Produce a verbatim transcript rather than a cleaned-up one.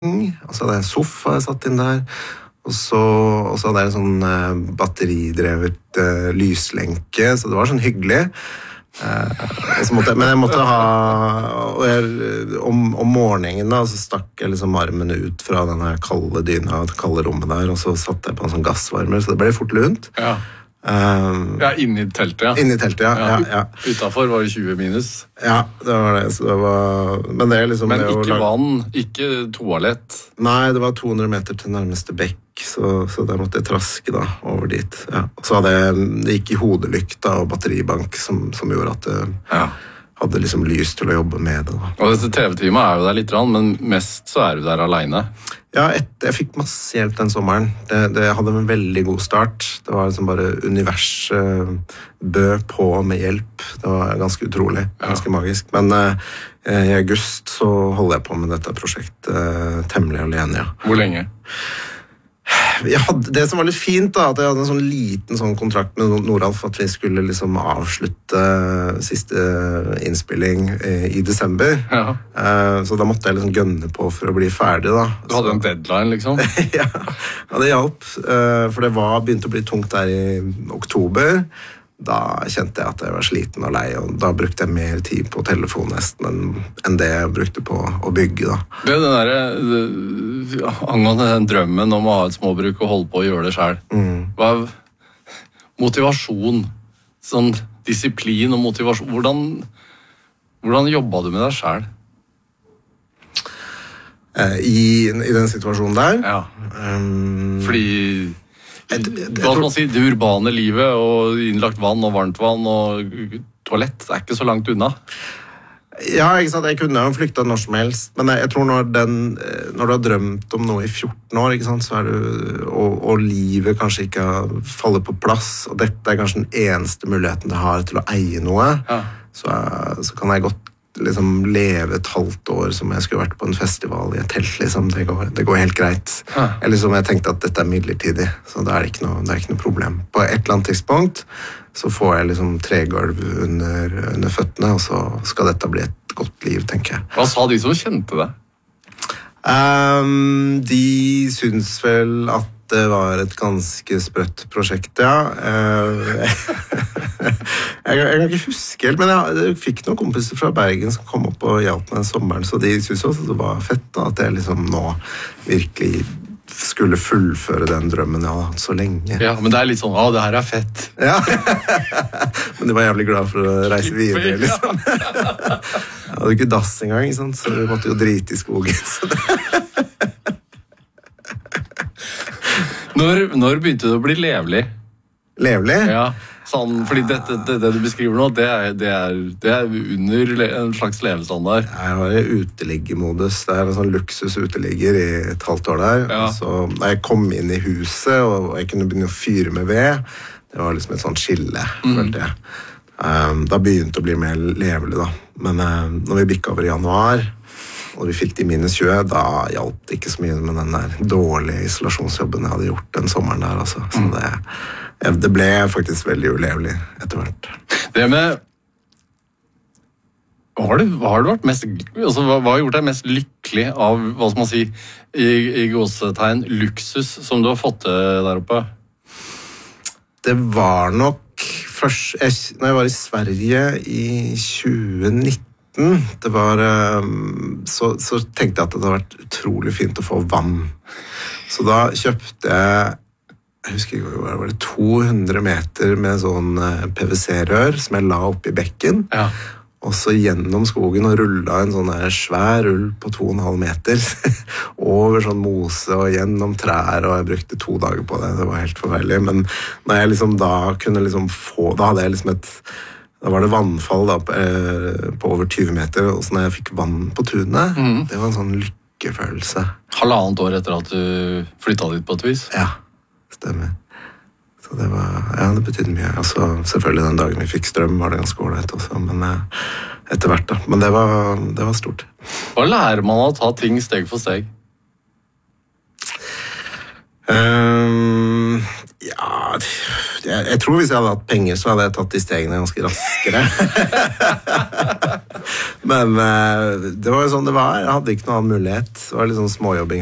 og så hadde jeg en sofa jeg satt inn der, og så, og så hadde jeg en sånn eh, batteridrevet eh, lyslenke, så det var sånn hyggelig. Eh, og så måtte jeg, men jeg måtte ha, og jeg, om, om morgenen da, så stakk jeg liksom armene ut fra denne kalde dyna, det kalde rommet der, og så satt jeg på en sånn gassvarmer, så det ble fort lunt. Ja. Um, ja, inni teltet, ja. Inni teltet, ja. ja. ja, ja. Utenfor var det tjue minus. Ja, det var det. Så det var, men det er liksom... Men det ikke lag... vann, ikke toalett. Nei, det var to hundre meter til nærmeste bekk, så, så der måtte jeg traske da, over dit. Ja. Så hadde jeg, det gikk i hodelykta og batteribank som, som gjorde at det ja. hadde liksom lys til å jobbe med det. Da. Og dette T V-teamet er jo der litt, men mest så er du der alene. Ja, et, jeg fikk masse hjelp den sommeren. Det, det hadde en veldig god start. Det var liksom bare universet bød på med hjelp. Det var ganske utrolig, ganske ja. magisk. Men uh, i august så holder jeg på med dette prosjektet uh, temmelig alene, ja. Hvor lenge? Jeg hadde, det som var litt fint da, at jeg hadde en sånn liten sånn kontrakt med Noralf at vi skulle liksom avslutte siste innspilling i, i desember. Ja. Uh, så da måtte jeg liksom gønne på for å bli ferdig da. Du hadde en deadline liksom? ja, ja, det hjalp. Uh, for det var begynt å bli tungt der i oktober. Da kjente jeg at jeg var sliten og lei, og da brukte jeg mer tid på telefon nesten enn, enn det jeg brukte på å bygge da. Det er den der, angående den drømmen om å ha et småbruk og holde på å gjøre det selv. Mm. Hva er motivasjon, sånn disiplin og motivasjon, hvordan, hvordan jobbet du med deg selv? Uh, i, I den situasjonen der? Ja, um, fordi... Jeg, jeg, jeg, Hva skal man si, det urbane livet og innlagt vann og varmt vann og toalett er ikke så langt unna. Ja, ikke sant? Jeg kunne jo flykta når som helst, men jeg, jeg tror når, den, når du har drømt om noe i fjorten år, ikke sant, så er du, og, og livet kanskje ikke faller på plass, og dette er kanskje den eneste muligheten du har til å eie noe, ja. så, så kan jeg godt liksom leve et halvt år som jeg skulle vært på en festival i et telt, liksom. Det går, det går helt greit. Ja. Eller liksom jeg tenkte at dette er midlertidig, så det er ikke noe, det er ikke noe problem. På et eller annet tidspunkt så får jeg liksom tregulv under, under føttene, og så skal dette bli et godt liv, tenker jeg. Hva sa de som kjente det? Um, de syns vel at det var et ganske sprøtt prosjekt, ja. Uh, jeg, jeg kan ikke huske helt, men jeg, jeg fikk noen kompiser fra Bergen som kom opp og hjalp meg den sommeren, så de synes også det var fett da, at jeg liksom nå virkelig skulle fullføre den drømmen jeg hadde hatt så lenge. Ja, men det er litt sånn, å, det her er fett. Ja, men de var jævlig glad for å reise videre, liksom. Jeg hadde ikke dass engang, ikke sant? Så vi måtte jo drite i skogen. Så det... når, når begynte det å bli levelig? Levelig? Ja, sånn, fordi dette, det, det du beskriver nå, det er, det, er, det er under en slags levestandard. Jeg var i uteliggermodus. Det er en sånn luksus-uteligger i et halvt år der. Ja. Så da jeg kom inn i huset, og jeg kunne begynne å fyre med ved, det var liksom et sånt skille, mm. følte jeg. Um, da begynte det å bli mer levelig, da. Men um, når vi bikket over i januar, og vi fikk de minus tjue, da hjalp det ikke så mye med den der dårlige isolasjonsjobben jeg hadde gjort den sommeren der, altså. Så det, det ble faktisk veldig ulevelig etter hvert. Det med... Hva har, du, hva har du vært mest... Altså, hva, hva har gjort deg mest lykkelig av, hva skal man si, i, i gåsetegn, luksus som du har fått til der oppe? Det var nok først... Jeg, når jeg var i Sverige i tjue nitten, det var, så, så tenkte jeg at det hadde vært utrolig fint å få vann. Så da kjøpte jeg, jeg husker ikke, var det to hundre meter med sånn P V C-rør som jeg la opp i bekken. Ja. Og så gjennom skogen og rullet en sånn der svær rull på to og en halv meter over sånn mose og gjennom trær, og jeg brukte to dager på det. Det var helt forferdelig, men når jeg liksom da kunne liksom få, da hadde jeg liksom et Da var det vannfall da, på, eh, på over tjue meter, og så når jeg fikk vann på tunet, mm. det var en sånn lykkefølelse. Halvannet år etter at du flyttet dit på et vis? Ja, stemmer. Så det var, ja, det betydde mye. Altså, selvfølgelig den dagen vi fikk strøm var det ganske ålreit også, men eh, etter hvert da. Men det var, det var stort. Hva lærer man av å ta ting steg for steg? Um, ja, jeg, jeg tror hvis jeg hadde hatt penger så hadde jeg tatt de stegene ganske raskere. Men eh, det var jo sånn det var. Jeg hadde ikke noen annen mulighet. Det var litt sånn småjobbing